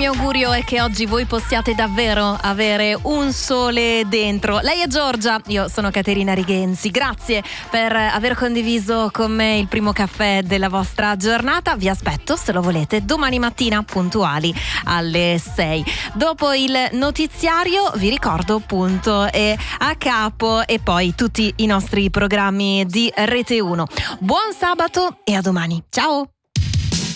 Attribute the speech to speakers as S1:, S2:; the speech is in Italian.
S1: mio augurio è che oggi voi possiate davvero avere un sole dentro. Lei è Giorgia, io sono Caterina Righenzi. Grazie per aver condiviso con me il primo caffè della vostra giornata. Vi aspetto, se lo volete, domani mattina puntuali alle 6. Dopo il notiziario vi ricordo Punto e a capo e poi tutti i nostri programmi di Rete 1. Buon sabato e a domani. Ciao!